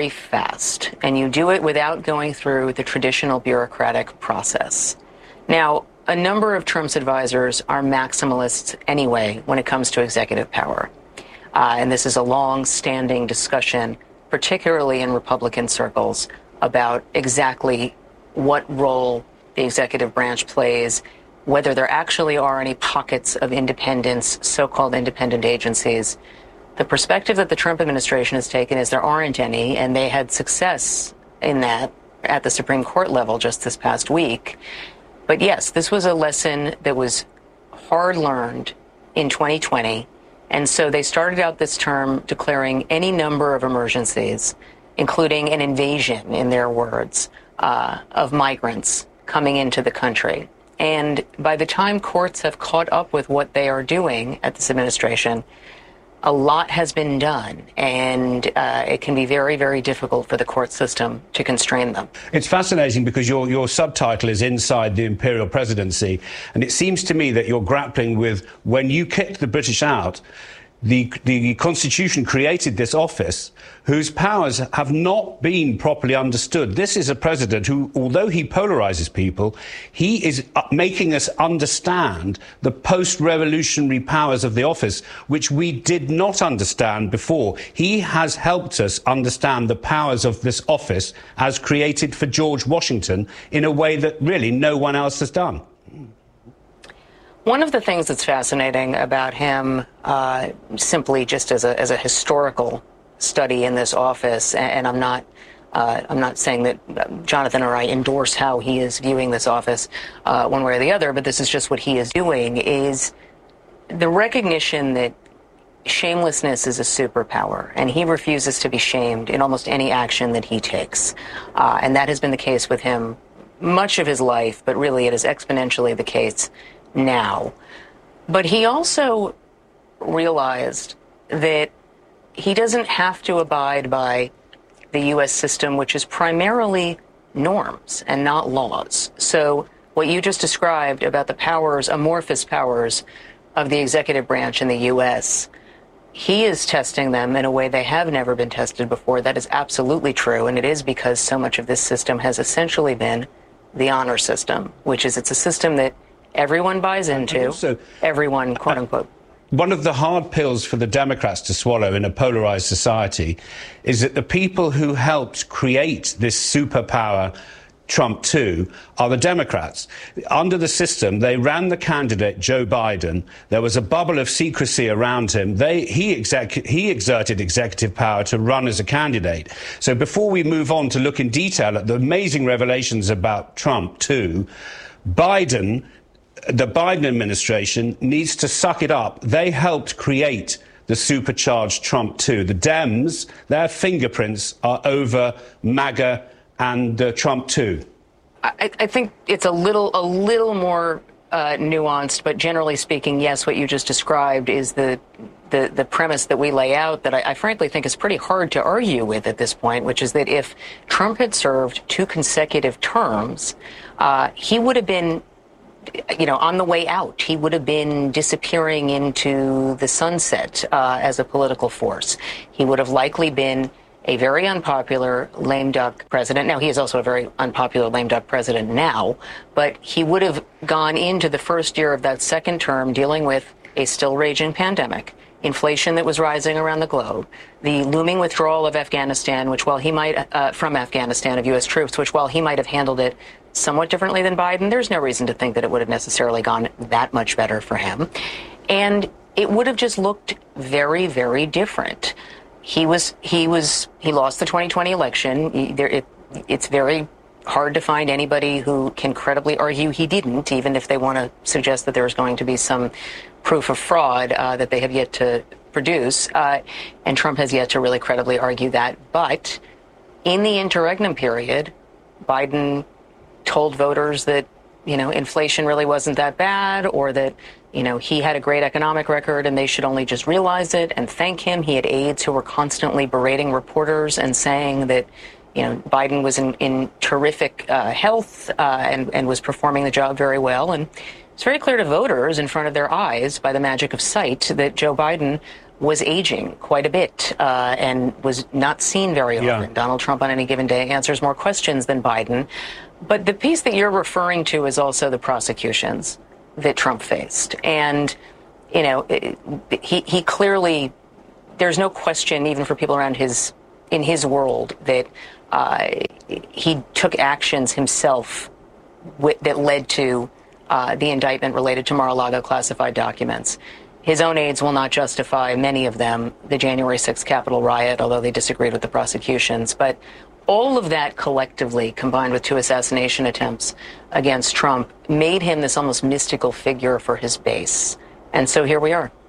very fast, and you do it without going through the traditional bureaucratic process. Now, a number of Trump's advisors are maximalists anyway when it comes to executive power. And this is a long-standing discussion, particularly in Republican circles, about exactly what role the executive branch plays, whether there actually are any pockets of independence, so-called independent agencies. The perspective that the Trump administration has taken is there aren't any, and they had success in that at the Supreme Court level just this past week. But yes, this was a lesson that was hard learned in 2020. And so they started out this term declaring any number of emergencies, including an invasion, in their words, of migrants coming into the country. And by the time courts have caught up with what they are doing at this administration, a lot has been done, and it can be very, very difficult for the court system to constrain them. It's fascinating because your subtitle is Inside the Imperial Presidency, and it seems to me that you're grappling with, when you kicked the British out, the Constitution created this office whose powers have not been properly understood. This is a president who, although he polarizes people, he is making us understand the post-revolutionary powers of the office, which we did not understand before. He has helped us understand the powers of this office as created for George Washington in a way that really no one else has done. One of the things that's fascinating about him, simply just as a historical study in this office, and I'm not saying that Jonathan or I endorse how he is viewing this office one way or the other, but this is just what he is doing, is the recognition that shamelessness is a superpower, and he refuses to be shamed in almost any action that he takes. And that has been the case with him much of his life, but really it is exponentially the case now. But he also realized that he doesn't have to abide by the U.S. system, which is primarily norms and not laws. So what you just described about the powers, amorphous powers of the executive branch in the U.S., he is testing them in a way they have never been tested before. That is absolutely true, and it is because so much of this system has essentially been the honor system, which is it's a system that everyone buys into, also, everyone, quote unquote. One of the hard pills for the Democrats to swallow in a polarized society is that the people who helped create this superpower, Trump 2, are the Democrats. Under the system, they ran the candidate, Joe Biden. There was a bubble of secrecy around him. He exerted executive power to run as a candidate. So before we move on to look in detail at the amazing revelations about Trump 2, the Biden administration needs to suck it up. They helped create the supercharged Trump 2. The Dems, their fingerprints are over MAGA and Trump 2. I think it's a little more nuanced, but generally speaking, yes, what you just described is the premise that we lay out that I frankly think is pretty hard to argue with at this point, which is that if Trump had served 2 consecutive terms, he would have been on the way out. He would have been disappearing into the sunset as a political force. He would have likely been a very unpopular lame duck president. Now, he is also a very unpopular lame duck president now, but he would have gone into the first year of that second term dealing with a still raging pandemic, inflation that was rising around the globe, the looming withdrawal of Afghanistan, which while he might, from Afghanistan, of U.S. troops, which while he might have handled it somewhat differently than Biden, there's no reason to think that it would have necessarily gone that much better for him. And it would have just looked very, very different. He lost the 2020 election. It's very hard to find anybody who can credibly argue he didn't, even if they want to suggest that there's going to be some proof of fraud that they have yet to produce. And Trump has yet to really credibly argue that. But in the interregnum period, Biden told voters that, inflation really wasn't that bad, or that, he had a great economic record and they should only just realize it and thank him. He had aides who were constantly berating reporters and saying that, Biden was in terrific health and was performing the job very well. And it's very clear to voters in front of their eyes by the magic of sight that Joe Biden was aging quite a bit and was not seen very often. Yeah. Donald Trump on any given day answers more questions than Biden. But the piece that you're referring to is also the prosecutions that Trump faced. And, you know, he clearly, there's no question, even for people around in his world, that he took actions himself that led to the indictment related to Mar-a-Lago classified documents. His own aides will not justify, many of them, the January 6th Capitol riot, although they disagreed with the prosecutions. But all of that collectively, combined with 2 assassination attempts against Trump, made him this almost mystical figure for his base. And so here we are.